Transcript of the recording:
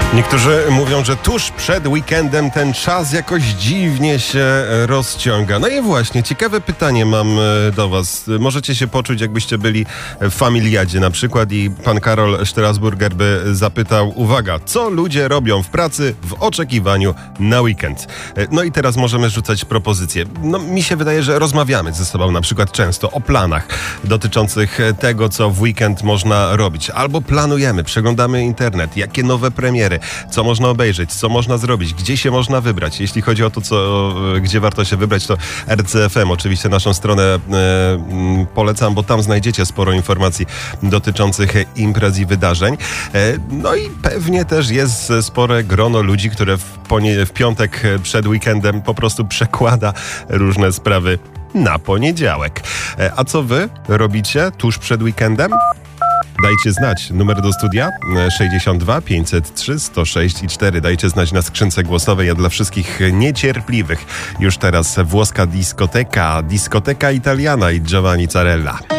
Niektórzy mówią, że tuż przed weekendem ten czas jakoś dziwnie się rozciąga. No i właśnie, ciekawe pytanie mam do was. Możecie się poczuć, jakbyście byli w familiadzie na przykład i pan Karol Strasburger by zapytał, uwaga, co ludzie robią w pracy w oczekiwaniu na weekend? No i teraz możemy rzucać propozycje. No mi się wydaje, że rozmawiamy ze sobą na przykład często o planach dotyczących tego, co w weekend można robić. Albo planujemy, przeglądamy internet, jakie nowe premiery, co można obejrzeć, co można zrobić, gdzie się można wybrać. Jeśli chodzi o to, gdzie warto się wybrać, to RCFM, oczywiście naszą stronę polecam, bo tam znajdziecie sporo informacji dotyczących imprez i wydarzeń. No i pewnie też jest spore grono ludzi, które w piątek przed weekendem po prostu przekłada różne sprawy na poniedziałek. A co wy robicie tuż przed weekendem? Dajcie znać. Numer do studia 62 503 106 i 4. Dajcie znać na skrzynce głosowej, a dla wszystkich niecierpliwych już teraz włoska diskoteka Italiana i Giovanni Zarella.